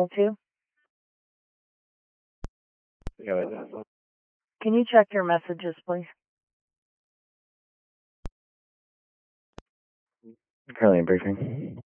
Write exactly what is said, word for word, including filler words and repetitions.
Two. Yeah, it- Can you check your messages, please? currently in briefing.